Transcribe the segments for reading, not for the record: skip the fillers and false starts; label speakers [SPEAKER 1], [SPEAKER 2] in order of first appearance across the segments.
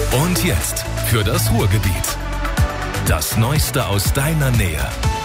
[SPEAKER 1] Und jetzt für das Ruhrgebiet. Das Neueste aus deiner Nähe.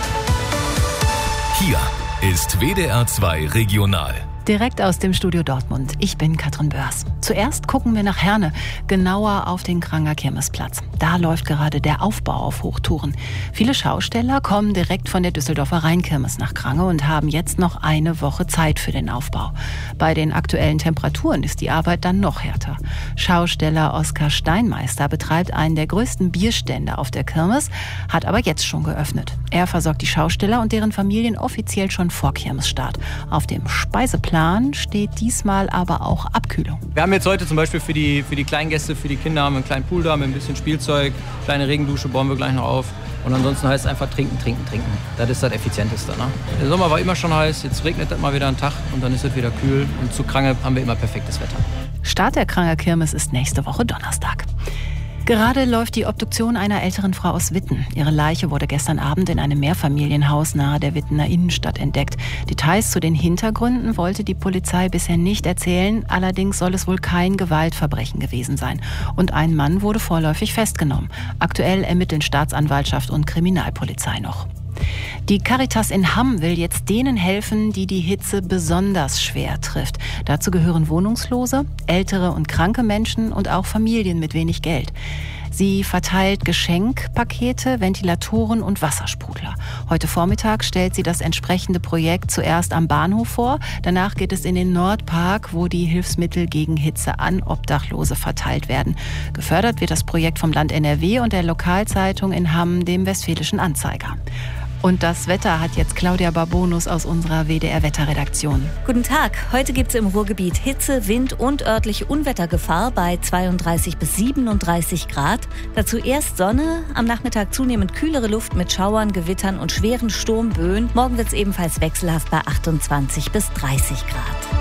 [SPEAKER 1] Hier ist WDR 2 Regional.
[SPEAKER 2] Direkt aus dem Studio Dortmund. Ich bin Katrin Börs. Zuerst gucken wir nach Herne, genauer auf den Kranger Kirmesplatz. Da läuft gerade der Aufbau auf Hochtouren. Viele Schausteller kommen direkt von der Düsseldorfer Rheinkirmes nach Krange und haben jetzt noch eine Woche Zeit für den Aufbau. Bei den aktuellen Temperaturen ist die Arbeit dann noch härter. Schausteller Oskar Steinmeister betreibt einen der größten Bierstände auf der Kirmes, hat aber jetzt schon geöffnet. Er versorgt die Schausteller und deren Familien offiziell schon vor Kirmesstart. Auf dem Speiseplan steht diesmal aber auch Abkühlung.
[SPEAKER 3] Wir haben jetzt heute zum Beispiel für die kleinen Gäste, für die Kinder, haben wir einen kleinen Pool da mit ein bisschen Spielzeug, kleine Regendusche bauen wir gleich noch auf. Und ansonsten heißt es einfach trinken. Das ist das Effizienteste. Ne? Der Sommer war immer schon heiß, jetzt regnet das mal wieder einen Tag und dann ist es wieder kühl. Und zu Krange haben wir immer perfektes Wetter.
[SPEAKER 2] Start der Kranger Kirmes ist nächste Woche Donnerstag. Gerade läuft die Obduktion einer älteren Frau aus Witten. Ihre Leiche wurde gestern Abend in einem Mehrfamilienhaus nahe der Wittener Innenstadt entdeckt. Details zu den Hintergründen wollte die Polizei bisher nicht erzählen. Allerdings soll es wohl kein Gewaltverbrechen gewesen sein. Und ein Mann wurde vorläufig festgenommen. Aktuell ermitteln Staatsanwaltschaft und Kriminalpolizei noch. Die Caritas in Hamm will jetzt denen helfen, die die Hitze besonders schwer trifft. Dazu gehören Wohnungslose, ältere und kranke Menschen und auch Familien mit wenig Geld. Sie verteilt Geschenkpakete, Ventilatoren und Wassersprudler. Heute Vormittag stellt sie das entsprechende Projekt zuerst am Bahnhof vor. Danach geht es in den Nordpark, wo die Hilfsmittel gegen Hitze an Obdachlose verteilt werden. Gefördert wird das Projekt vom Land NRW und der Lokalzeitung in Hamm, dem Westfälischen Anzeiger. Und das Wetter hat jetzt Claudia Barbonus aus unserer WDR-Wetterredaktion.
[SPEAKER 4] Guten Tag. Heute gibt es im Ruhrgebiet Hitze, Wind und örtliche Unwettergefahr bei 32 bis 37 Grad. Dazu erst Sonne, am Nachmittag zunehmend kühlere Luft mit Schauern, Gewittern und schweren Sturmböen. Morgen wird es ebenfalls wechselhaft bei 28 bis 30 Grad.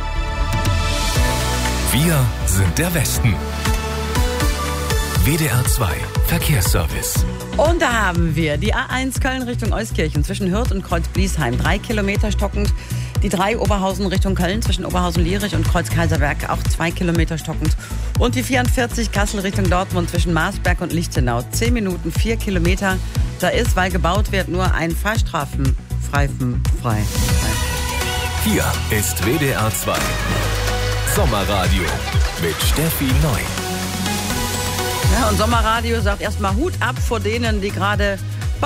[SPEAKER 1] Wir sind der Westen. WDR 2 Verkehrsservice.
[SPEAKER 5] Und da haben wir die A1 Köln Richtung Euskirchen zwischen Hürth und Kreuz-Bliesheim. 3 Kilometer stockend. Die 3 Oberhausen Richtung Köln zwischen Oberhausen-Lierich und Kreuz-Kaiserberg auch 2 Kilometer stockend. Und die 44 Kassel Richtung Dortmund zwischen Marsberg und Lichtenau. 10 Minuten, 4 Kilometer. Da ist, weil gebaut wird, nur ein Fahrstrafen frei.
[SPEAKER 1] Hier ist WDR 2 Sommerradio mit Steffi Neu.
[SPEAKER 5] Ja, und Sommerradio sagt erstmal Hut ab vor denen, die gerade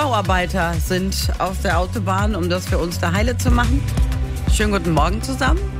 [SPEAKER 5] Bauarbeiter sind auf der Autobahn, um das für uns da heile zu machen. Schönen guten Morgen zusammen.